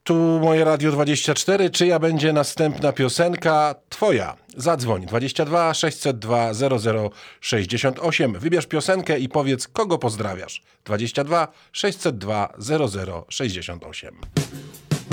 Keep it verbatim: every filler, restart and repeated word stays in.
Tu moje Radio dwadzieścia cztery. Czyja będzie następna piosenka? Twoja. Zadzwoń dwadzieścia dwa sześćset dwa zero zero sześćdziesiąt osiem. Wybierz piosenkę i powiedz, kogo pozdrawiasz. dwadzieścia dwa sześćset dwa zero zero sześćdziesiąt osiem.